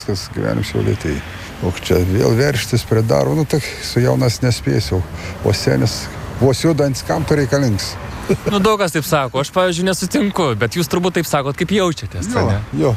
Kas gyvenim Šiauliai, o čia vėl verštis prie darbo, tai su jaunas nespėsiu, o senis vos judants, kam to reikalings. Daug kas taip sako, aš, pavyzdžiui, nesutinku, bet jūs turbūt taip sakot, kaip jaučiatės. Jo.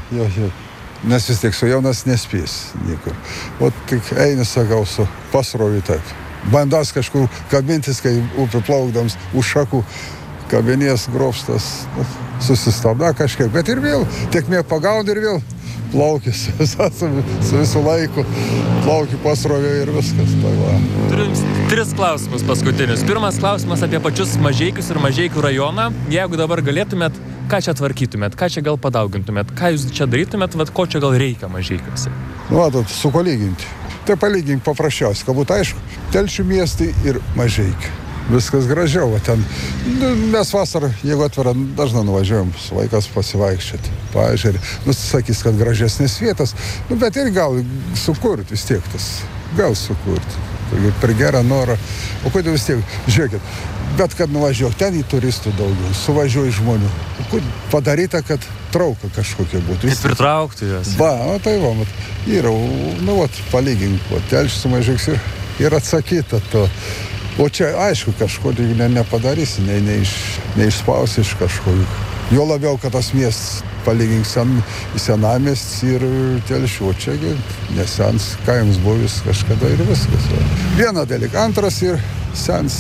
Nes vis tiek su jaunas nespės niekur. O tik eini, sakau, su pasroviu taip. Bandas kažkur kabintis, kai upė plaukdams už šakų, kabinės grobstas, susistabda kažkiek, bet ir vėl, tiekmė pagaudi ir vėl. Plaukis, su visų laiku, plauki pasrovė ir viskas. Turim 3 klausimus paskutinius. Pirmas klausimas apie pačius Mažeikius ir Mažeikių rajoną. Jeigu dabar galėtumėt, ką čia tvarkytumėt, ką čia gal padaugintumėt, ką jūs čia darytumėt, ko čia gal reikia Mažeikiuose? Matot, su ko lyginti. Tai palygink paprasčiausiai, kad būtų aišku, Telšių miestai ir Mažeikiai. Viskas gražiau, o ten mes vasarą, jeigu atvira, dažnai nuvažiuojam su vaikas pasivaikščioti, paežerį. Sakys, kad gražesnės vietas, bet ir gal sukurti vis tiek tas, gal sukurti. Per gerą norą, o kodėl vis tiek, žiūrėkit, bet kad nuvažiuok, ten į turistų daugiau, suvažiuoji žmonių. Padaryta, kad trauka kažkokia būtų. Kaip pritraukti jas. Tai yra, palygink, Telšius su Mažeikiais ir atsakyta to. O čia, aišku, kažko nepadarysi, neišspausi iš kažko. Jo labiau, kad tas miestas palygink senamiestis ir Telšių. O čiagi nesens kaims buvis kažkada ir viskas. Vieną dalyką. Antras ir sens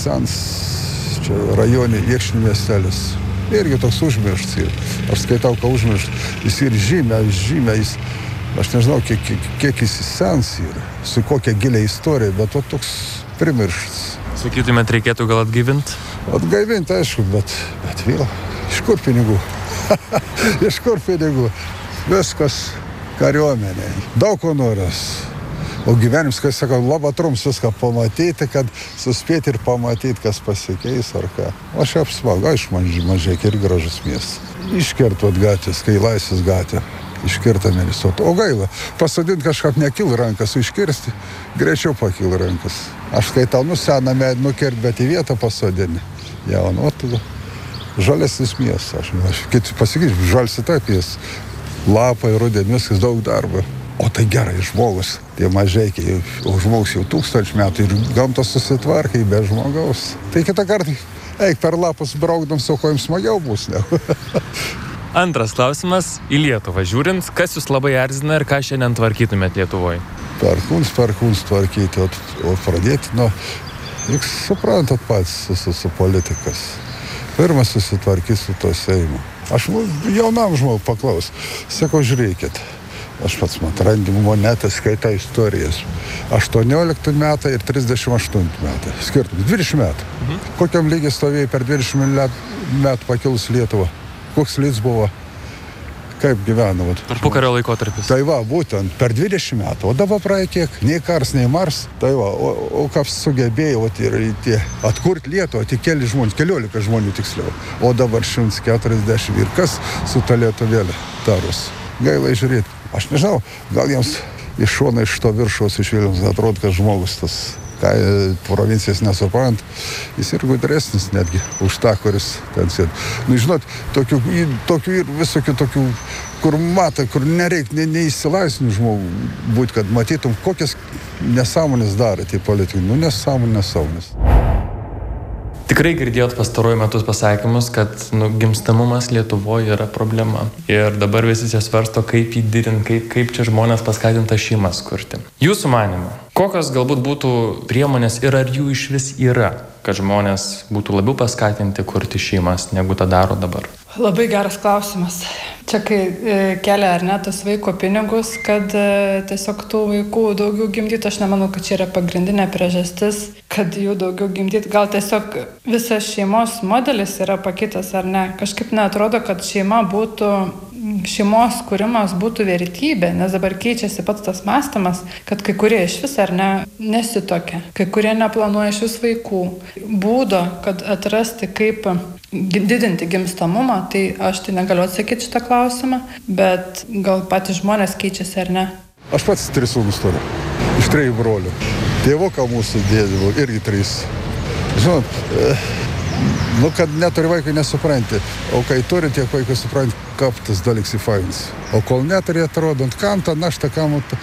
čia rajonė Iekšnių miestelis. Irgi toks užmirštas. Aš skaitau, kad užmirštas. Jis ir žymė. Aš nežinau, kiek jis sens yra, su kokia gilia istorija, bet toks primirštas. Sakytumėt, reikėtų gal atgaivinti? Atgaivinti, aišku, bet vėl. Iš kur pinigų? Iš kur pinigų? Viskas kariuomenė. Daug ko noras. O gyvenims, kai sakau, labai trumps viską pamatyti, kad suspėti ir pamatyti, kas pasikeis ar ką. Aš apsmagu, aišku, Mažeikiai ir gražus miestas. Iškertuot gatvės, kai Laisvės gatvė. Iškirtame visot. O gaila, pasodinti kažkaip nekil rankas, iškirsti, greičiau pakil rankas. Aš skaitau, seną medį nukert, bet į vietą pasodinį. Jauną, tada žalesnis miestas. Aš pasakysiu, žalsi taip jis. Lapai, rudenį, viskas daug darbo. O tai gerai, žmogus, tie Mažeikiai, o žmogus jau 1000 metų ir gamtos susitvarkai be žmogaus. Tai kitą kartą, eik per lapus braukdam, su kojim smagiau bus, ne? Antras klausimas, į Lietuvą žiūrint, kas jūs labai erzina ir ką šiandien tvarkytumėt Lietuvoje? Perkūns tvarkyti, o pradėti, juk suprantat pats su politikas. Pirmas susitvarkyti su to Seimu. Aš jaunam žmogui paklaus, sakau, žiūrėkit, aš pats randimu monetą skaitau istorijas. 18 metai ir 38 metai. Skirtum, 20 metų. Kokiam lygiai stovėjai per 20 metų pakilus Lietuvą? Koks lyds buvo, kaip gyveno. Tarpukario laikotarpis. Tai būtent per 20 metų. O dabar praėjo kiek? Nei Kars, nei Mars. Tai o kaip sugebėjo ir tie atkurti Lietuvą, tik keli žmonės, 14 žmonių tiksliau. O dabar 140 ir kas su ta Lietuvėlė darus. Gaila žiūrėti. Aš nežinau, gal jiems iš šono, iš to viršaus, iš Vilniaus atrodo, kad žmogus tas provincijas nesuprant, jis ir gudresnis netgi už tą, kuris ten sėdi. Žinot, tokių ir visokių tokių, kur matai, kur nereikia neįsilaisvinti žmogų būti, kad matytum, kokias nesąmonės daro tie politikai. Nesąmonės. Tikrai girdėjot pastaruoju metus pasakymus, kad gimstamumas Lietuvoje yra problema. Ir dabar visi svarsto, kaip jį didinti, kaip čia žmonės paskatinta šeimas kurti. Jūsų manymu, kokios galbūt būtų priemonės ir ar jų iš vis yra, kad žmonės būtų labiau paskatinti kurti šeimas, negu tą daro dabar? Labai geras klausimas. Čia kai kelia ar ne tas vaiko pinigus, kad tiesiog tų vaikų daugiau gimdyti, aš nemanau, kad čia yra pagrindinė priežastis, kad jų daugiau gimdyti. Gal tiesiog visas šeimos modelis yra pakitęs ar ne. Kažkaip neatrodo, kad šeimos kūrimas būtų vertybė, nes dabar keičiasi pats tas mąstymas, kad kai kurie iš vis ar ne nesitokia, kai kurie neplanuoja iš vis vaikų. Būdo, kad atrasti kaip didinti gimstamumą, tai aš tai negaliu atsakyti šitą klausimą, bet gal patys žmonės keičiasi ar ne. Aš pats 3 sūnus turiu, iš 3 brolių. Tėvuką mūsų dėdė buvo irgi 3. Žinot, Nu, kad neturi vaikai nesupranti. O kai turi, tiek vaikai supranti, kaip tas dalyks į fainas. O kol neturi, atrodo, ant kam tą naštą, kam